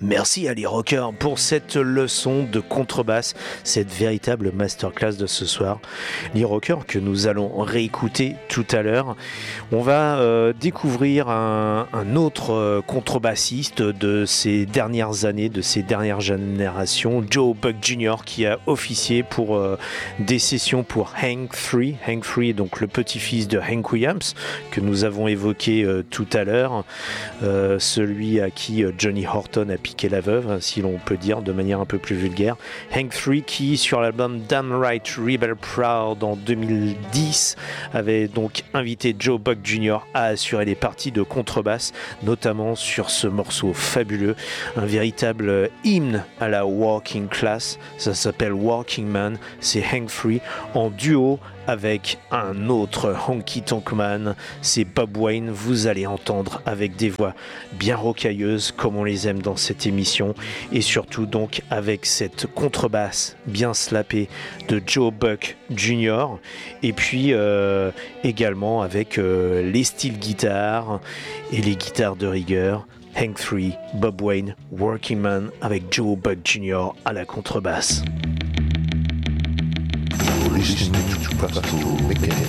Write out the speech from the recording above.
Merci Ali Rocker pour cette leçon de contrebasse, cette véritable masterclass de ce soir. Ali Rocker que nous allons réécouter tout à l'heure. On va découvrir un autre contrebassiste de ces dernières années, de ces dernières générations, Joe Buck Jr. qui a officié pour des sessions pour Hank 3. Hank 3 est donc le petit-fils de Hank Williams que nous avons évoqué tout à l'heure, celui à qui Johnny Horton a piqué la veuve, si l'on peut dire de manière un peu plus vulgaire. Hank 3 qui, sur l'album Damn Right Rebel Proud en 2010, avait donc invité Joe Buck Jr. à assurer les parties de contrebasse, notamment sur ce morceau fabuleux, un véritable hymne à la working class. Ça s'appelle Working Man, c'est Hank 3 en duo avec un autre honky tonk man, c'est Bob Wayne. Vous allez entendre avec des voix bien rocailleuses comme on les aime dans cette émission, et surtout donc avec cette contrebasse bien slappée de Joe Buck Jr. et puis également avec les styles guitares et les guitares de rigueur. Hank 3, Bob Wayne, Working Man avec Joe Buck Jr. à la contrebasse. Listening to Pastor Mechanic.